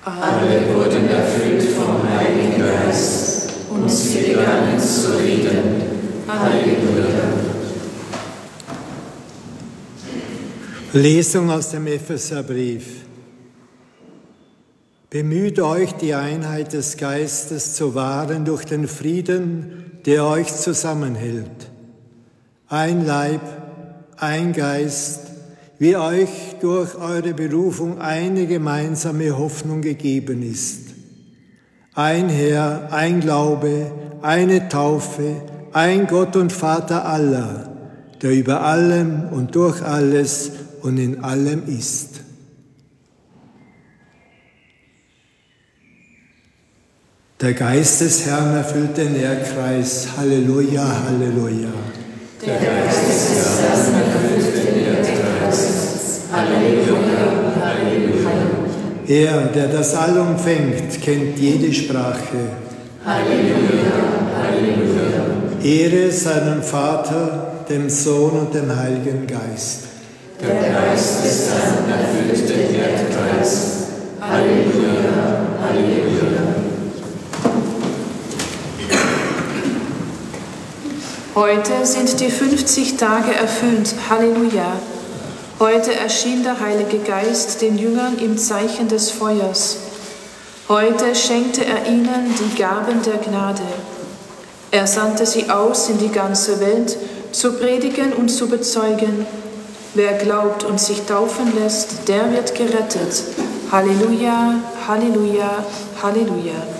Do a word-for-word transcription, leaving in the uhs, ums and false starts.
Alle wurden erfüllt vom Heiligen Geist und sie begannen zu reden. Halleluja. Lesung aus dem Epheserbrief. Bemüht euch, die Einheit des Geistes zu wahren durch den Frieden, der euch zusammenhält. Ein Leib, ein Geist, wie euch durch eure Berufung eine gemeinsame Hoffnung gegeben ist. Ein Herr, ein Glaube, eine Taufe, ein Gott und Vater aller, der über allem und durch alles und in allem ist. Der Geist des Herrn erfüllt den Erdkreis. Halleluja, Halleluja. Der Geist des Herrn erfüllt den Erdkreis. Halleluja, Halleluja. Er, der das All umfängt, kennt jede Sprache. Halleluja, Halleluja. Ehre seinem Vater, dem Sohn und dem Heiligen Geist. Der Geist des Herrn erfüllt den Erdkreis. Halleluja, Halleluja. Heute sind die fünfzig Tage erfüllt. Halleluja. Heute erschien der Heilige Geist den Jüngern im Zeichen des Feuers. Heute schenkte er ihnen die Gaben der Gnade. Er sandte sie aus in die ganze Welt, zu predigen und zu bezeugen. Wer glaubt und sich taufen lässt, der wird gerettet. Halleluja, Halleluja, Halleluja.